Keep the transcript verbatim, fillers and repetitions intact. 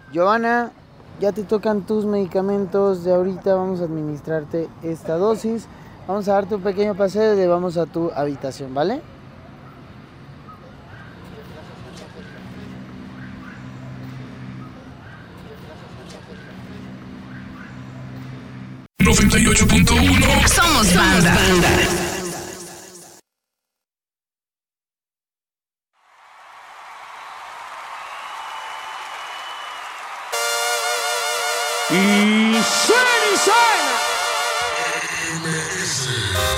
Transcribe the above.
Giovanna, ya te tocan tus medicamentos de ahorita, vamos a administrarte esta dosis. Vamos a darte un pequeño paseo y vamos a tu habitación, ¿vale? noventa y ocho punto uno. Somos banda. banda. Y suena y suena.